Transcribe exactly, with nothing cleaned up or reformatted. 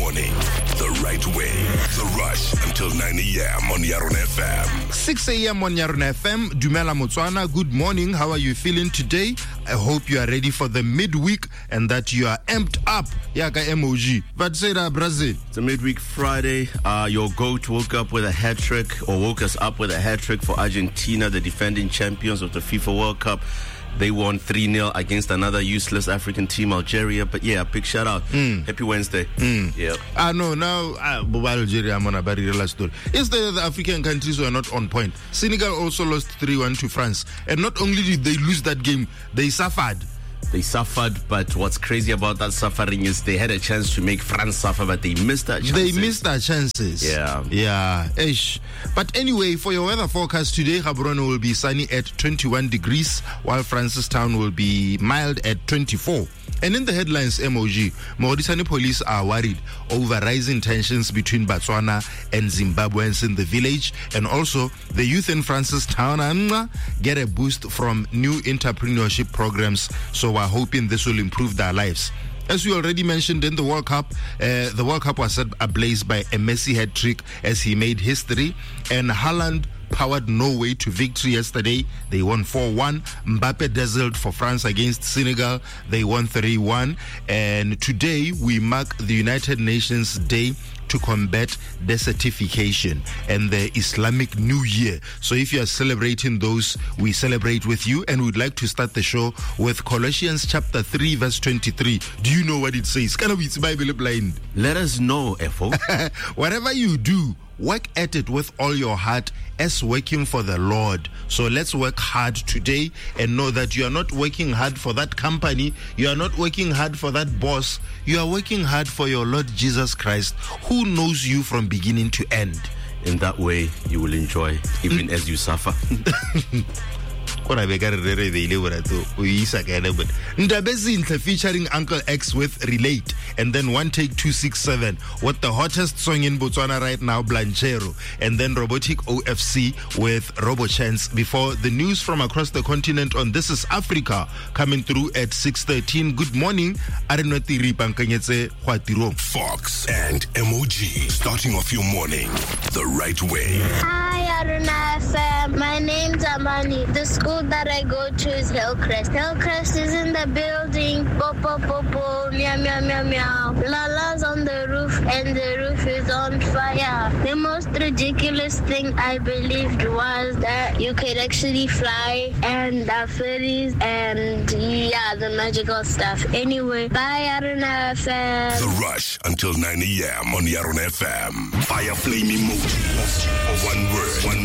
morning the right way. The Rush until nine a.m. on Yaron F M. six a.m. on Yaron F M. Dumela Motswana, good morning. How are you feeling today? I hope you are ready for the midweek and that you are amped up. Yaka emoji. But say that, Brazil. It's a midweek Friday. Uh, your GOAT woke up with a hat trick, or woke us up with a hat trick for Argentina, the defending champions of the FIFA World Cup. They won three nil against another useless African team, Algeria. But yeah, big shout out. Mm. Happy Wednesday. Mm. Yeah. Ah, no, now, uh, Algeria, I'm on a very real story. Yesterday, the African countries were not on point. Senegal also lost three one to France. And not only did they lose that game, they suffered. They suffered, but what's crazy about that suffering is they had a chance to make France suffer, but they missed that chances. They missed their chances. Yeah. Yeah. Ish. But anyway, for your weather forecast today, Gaborone will be sunny at twenty-one degrees, while Francistown will be mild at twenty-four. And in the headlines, M O G, Mogadisani police are worried over rising tensions between Botswana and Zimbabweans in the village, and also the youth in Francistown get a boost from new entrepreneurship programs. So we're hoping this will improve their lives. As we already mentioned in the World Cup, uh, the World Cup was set ablaze by a Messi hat trick as he made history, and Haaland powered Norway to victory yesterday. They won four one. Mbappe dazzled for France against Senegal. They won three one. And today we mark the United Nations Day to combat desertification and the Islamic New Year. So if you are celebrating those, we celebrate with you, and we'd like to start the show with Colossians chapter three verse twenty-three. Do you know what it says? Can we Bible blind? Let us know, Efo. Whatever you do, work at it with all your heart as working for the Lord. So let's work hard today and know that you are not working hard for that company. You are not working hard for that boss. You are working hard for your Lord Jesus Christ, who knows you from beginning to end. In that way, you will enjoy even as you suffer. Featuring Uncle X with Relate, and then One Take two six seven with the hottest song in Botswana right now, Blanchero, and then Robotic O F C with RoboChance before the news from across the continent on This Is Africa coming through at six thirteen. Good morning. Fox and M O G, starting off your morning the right way. Hi, Aruna F M. My name's Amani. The school that I go to is Hillcrest. Hillcrest is in the building. Po, po, po, po. Meow, meow, meow, meow. Lala's on the roof and the roof is on fire. The most ridiculous thing I believed was that you could actually fly and the fairies and yeah, the magical stuff. Anyway, bye, Aruna F M. The Rush until nine a.m. on Yaron F M. Fire flame emoji. One word. One